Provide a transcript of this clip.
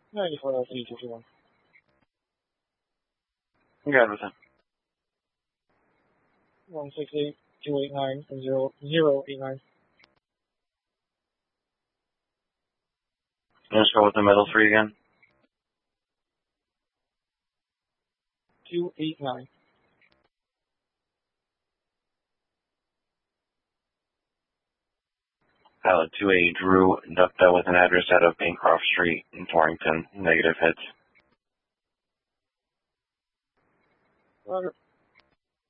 94 LC 221. You got everything. 168 289 089. Let's go with the middle three again. 289. Pilot 2A Drew, ducked out with an address out of Bancroft Street in Torrington. Negative hits. Roger.